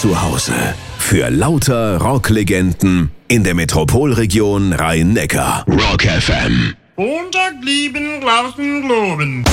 zu Hause für lauter Rocklegenden in der Metropolregion Rhein-Neckar. Rock FM. Montag lieben, draußen globen.